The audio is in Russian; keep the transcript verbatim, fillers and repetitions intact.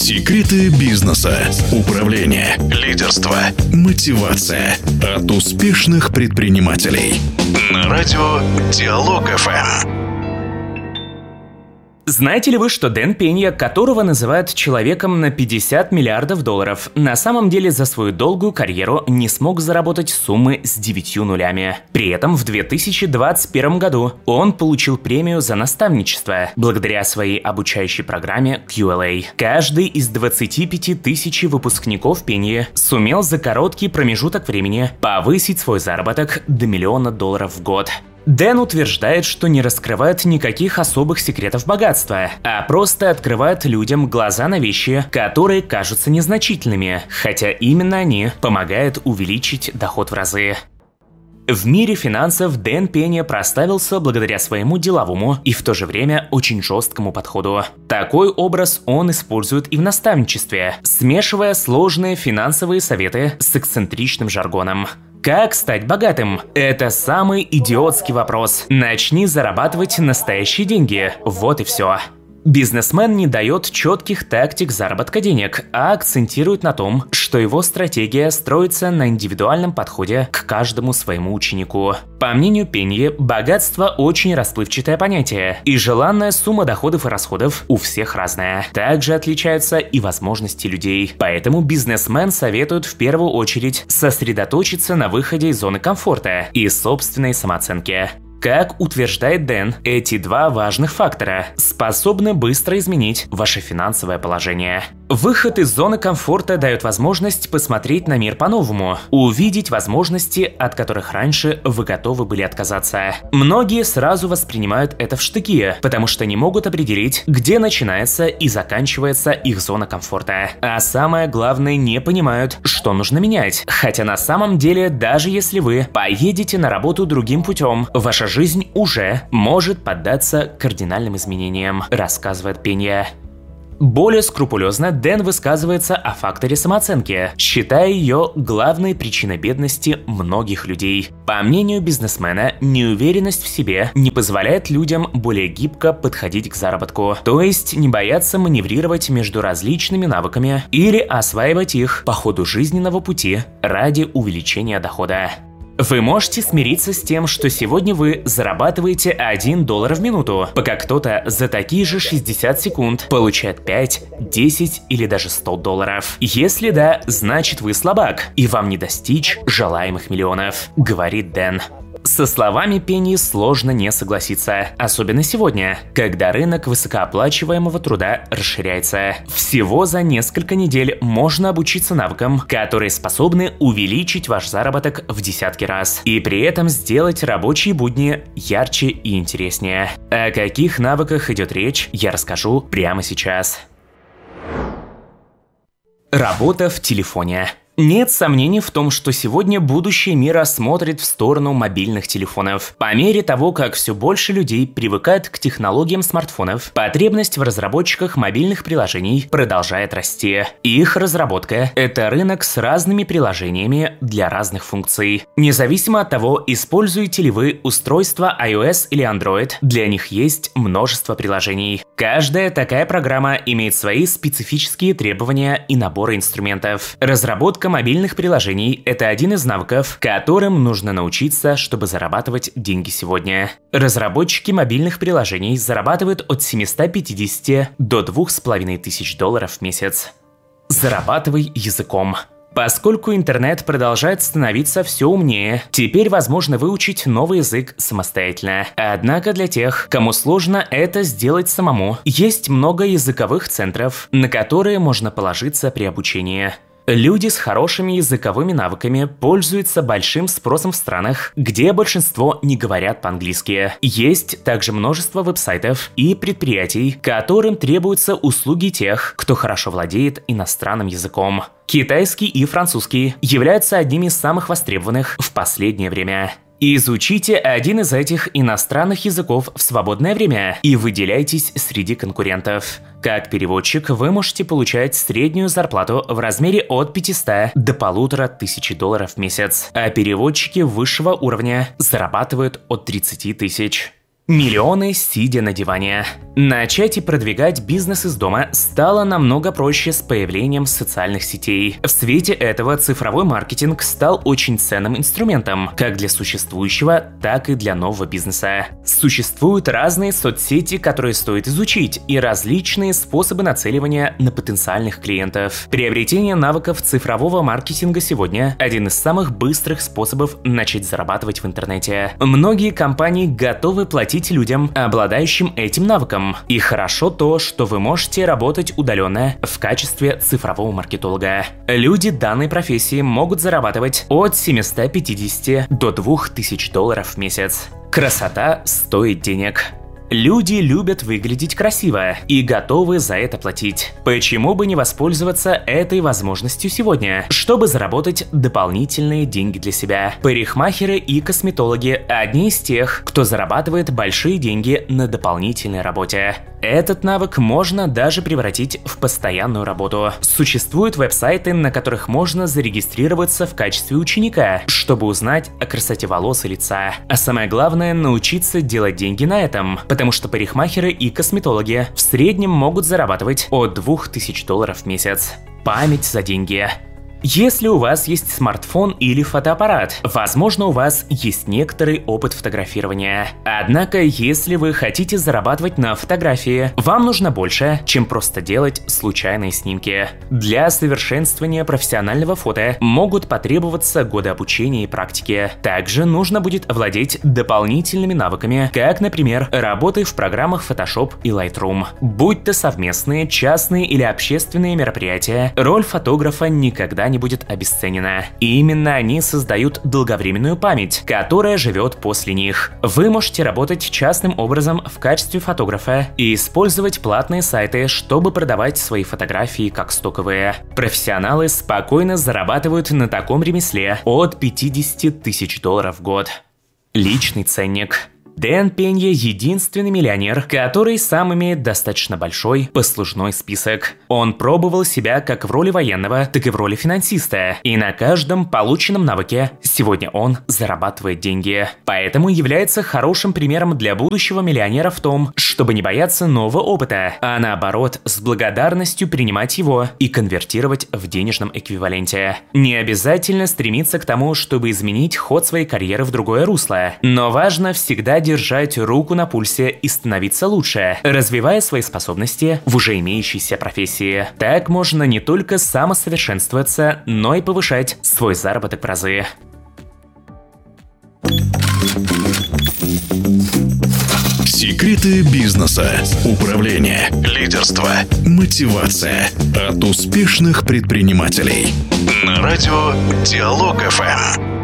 Секреты бизнеса, управления, лидерства, мотивация от успешных предпринимателей. На радио Диалог эф эм. Знаете ли вы, что Дэн Пенья, которого называют человеком на пятьдесят миллиардов долларов, на самом деле за свою долгую карьеру не смог заработать суммы с девятью нулями. При этом в две тысячи двадцать первом году он получил премию за наставничество благодаря своей обучающей программе кью эл эй. Каждый из двадцати пяти тысяч выпускников Пеньи сумел за короткий промежуток времени повысить свой заработок до миллиона долларов в год. Дэн утверждает, что не раскрывает никаких особых секретов богатства, а просто открывает людям глаза на вещи, которые кажутся незначительными, хотя именно они помогают увеличить доход в разы. В мире финансов Дэн Пенья прославился благодаря своему деловому и в то же время очень жесткому подходу. Такой образ он использует и в наставничестве, смешивая сложные финансовые советы с эксцентричным жаргоном. Как стать богатым? Это самый идиотский вопрос. Начни зарабатывать настоящие деньги. Вот и все. Бизнесмен не дает четких тактик заработка денег, а акцентирует на том, что его стратегия строится на индивидуальном подходе к каждому своему ученику. По мнению Пеньи, богатство очень расплывчатое понятие, и желанная сумма доходов и расходов у всех разная. Также отличаются и возможности людей. Поэтому бизнесмен советует в первую очередь сосредоточиться на выходе из зоны комфорта и собственной самооценке. Как утверждает Дэн, эти два важных фактора способны быстро изменить ваше финансовое положение. Выход из зоны комфорта дает возможность посмотреть на мир по-новому, увидеть возможности, от которых раньше вы готовы были отказаться. Многие сразу воспринимают это в штыки, потому что не могут определить, где начинается и заканчивается их зона комфорта. А самое главное, не понимают, что нужно менять. Хотя на самом деле, даже если вы поедете на работу другим путем, ваша жизнь уже может поддаться кардинальным изменениям, рассказывает Пенья. Более скрупулезно Дэн высказывается о факторе самооценки, считая ее главной причиной бедности многих людей. По мнению бизнесмена, неуверенность в себе не позволяет людям более гибко подходить к заработку, то есть не бояться маневрировать между различными навыками или осваивать их по ходу жизненного пути ради увеличения дохода. Вы можете смириться с тем, что сегодня вы зарабатываете один доллар в минуту, пока кто-то за такие же шестьдесят секунд получает пять, десять или даже сто долларов. Если да, значит вы слабак, и вам не достичь желаемых миллионов, говорит Дэн. Со словами Пеньи сложно не согласиться, особенно сегодня, когда рынок высокооплачиваемого труда расширяется. Всего за несколько недель можно обучиться навыкам, которые способны увеличить ваш заработок в десятки раз, и при этом сделать рабочие будни ярче и интереснее. О каких навыках идет речь, я расскажу прямо сейчас. Работа в телефоне. Нет сомнений в том, что сегодня будущее мира смотрит в сторону мобильных телефонов. По мере того, как все больше людей привыкают к технологиям смартфонов, потребность в разработчиках мобильных приложений продолжает расти. Их разработка – это рынок с разными приложениями для разных функций. Независимо от того, используете ли вы устройство iOS или Android, для них есть множество приложений. Каждая такая программа имеет свои специфические требования и наборы инструментов. Разработка мобильных приложений – это один из навыков, которым нужно научиться, чтобы зарабатывать деньги сегодня. Разработчики мобильных приложений зарабатывают от семисот пятидесяти до двух с половиной тысяч долларов в месяц. Зарабатывай языком. Поскольку интернет продолжает становиться все умнее, теперь возможно выучить новый язык самостоятельно. Однако для тех, кому сложно это сделать самому, есть много языковых центров, на которые можно положиться при обучении. Люди с хорошими языковыми навыками пользуются большим спросом в странах, где большинство не говорят по-английски. Есть также множество веб-сайтов и предприятий, которым требуются услуги тех, кто хорошо владеет иностранным языком. Китайский и французский являются одними из самых востребованных в последнее время. Изучите один из этих иностранных языков в свободное время и выделяйтесь среди конкурентов. Как переводчик вы можете получать среднюю зарплату в размере от пятисот до полутора тысяч долларов в месяц, а переводчики высшего уровня зарабатывают от тридцати тысяч. Миллионы, сидя на диване. Начать и продвигать бизнес из дома стало намного проще с появлением социальных сетей. В свете этого цифровой маркетинг стал очень ценным инструментом, как для существующего, так и для нового бизнеса. Существуют разные соцсети, которые стоит изучить, и различные способы нацеливания на потенциальных клиентов. Приобретение навыков цифрового маркетинга сегодня – один из самых быстрых способов начать зарабатывать в интернете. Многие компании готовы платить людям, обладающим этим навыком. И хорошо то, что вы можете работать удаленно в качестве цифрового маркетолога. Люди данной профессии могут зарабатывать от семисот пятидесяти до двух тысяч долларов в месяц. Красота стоит денег. Люди любят выглядеть красиво и готовы за это платить. Почему бы не воспользоваться этой возможностью сегодня, чтобы заработать дополнительные деньги для себя? Парикмахеры и косметологи – одни из тех, кто зарабатывает большие деньги на дополнительной работе. Этот навык можно даже превратить в постоянную работу. Существуют веб-сайты, на которых можно зарегистрироваться в качестве ученика, чтобы узнать о красоте волос и лица. А самое главное – научиться делать деньги на этом, потому что парикмахеры и косметологи в среднем могут зарабатывать от двух тысяч долларов в месяц. Память за деньги. Если у вас есть смартфон или фотоаппарат, возможно, у вас есть некоторый опыт фотографирования. Однако, если вы хотите зарабатывать на фотографии, вам нужно больше, чем просто делать случайные снимки. Для совершенствования профессионального фото могут потребоваться годы обучения и практики. Также нужно будет овладеть дополнительными навыками, как, например, работой в программах Photoshop и Lightroom. Будь то совместные, частные или общественные мероприятия, роль фотографа никогда не будет обесценена. И именно они создают долговременную память, которая живет после них. Вы можете работать частным образом в качестве фотографа и использовать платные сайты, чтобы продавать свои фотографии как стоковые. Профессионалы спокойно зарабатывают на таком ремесле от пятидесяти тысяч долларов в год. Личный ценник. Дэн Пенья – единственный миллионер, который сам имеет достаточно большой послужной список. Он пробовал себя как в роли военного, так и в роли финансиста. И на каждом полученном навыке сегодня он зарабатывает деньги. Поэтому является хорошим примером для будущего миллионера в том, чтобы не бояться нового опыта, а наоборот, с благодарностью принимать его и конвертировать в денежном эквиваленте. Не обязательно стремиться к тому, чтобы изменить ход своей карьеры в другое русло, но важно всегда держать руку на пульсе и становиться лучше, развивая свои способности в уже имеющейся профессии. Так можно не только самосовершенствоваться, но и повышать свой заработок в разы. Секреты бизнеса, управления, лидерства, мотивация от успешных предпринимателей. На радио Диалог эф эм.